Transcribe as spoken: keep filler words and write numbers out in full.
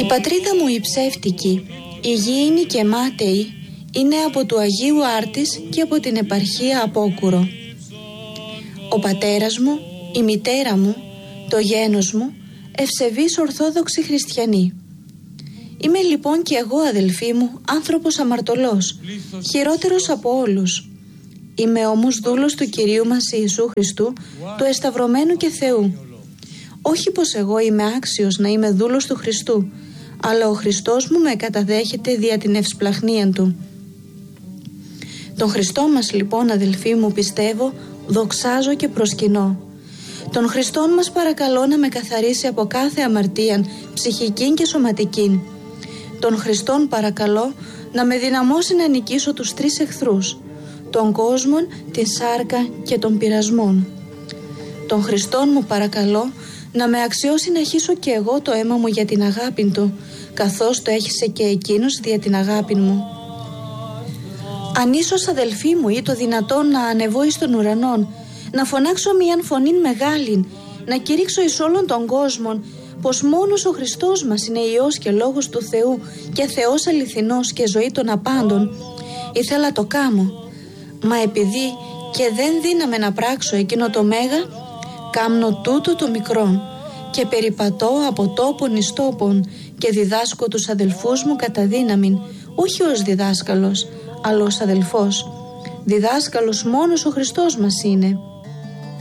πατρίδα μου η ψεύτικη, υγιεινή και μάταιη, είναι από του Αγίου Άρτης και από την επαρχία Απόκουρο. Ο πατέρας μου, η μητέρα μου, το γένος μου, ευσεβείς ορθόδοξοι χριστιανοί. Είμαι λοιπόν και εγώ, αδελφοί μου, άνθρωπος αμαρτωλός, χειρότερος από όλους. Είμαι όμως δούλος του Κυρίου μας Ιησού Χριστού, του εσταυρωμένου και Θεού. Όχι πως εγώ είμαι άξιος να είμαι δούλος του Χριστού, αλλά ο Χριστός μου με καταδέχεται δια την ευσπλαχνία Του. Τον Χριστό μας λοιπόν, αδελφοί μου, πιστεύω, δοξάζω και προσκυνώ. Τον Χριστόν μας παρακαλώ να με καθαρίσει από κάθε αμαρτία, ψυχική και σωματική. Τον Χριστόν παρακαλώ να με δυναμώσει να νικήσω τους τρεις εχθρούς, τον κόσμον, την σάρκα και τον πειρασμόν. Τον Χριστόν μου παρακαλώ να με αξιώσει να χύσω και εγώ το αίμα μου για την αγάπη Του, καθώς το έχισε και εκείνος δια την αγάπη μου. Αν ίσως, αδελφοί μου, ή το δυνατόν να ανεβώ εις τον ουρανόν, να φωνάξω μίαν φωνήν μεγάλην, να κηρύξω εις όλων των κόσμων πως μόνος ο Χριστός μας είναι Υιός και Λόγος του Θεού και Θεός αληθινός και ζωή των απάντων, ήθελα το κάμω. Μα επειδή και δεν δύναμε να πράξω εκείνο το μέγα, κάμνω τούτο το μικρόν και περιπατώ από τόπον εις τόπον και διδάσκω τους αδελφούς μου κατά δύναμην, όχι ως διδάσκαλος, αλλά ως αδελφός. Διδάσκαλος μόνος ο Χριστός μας είναι.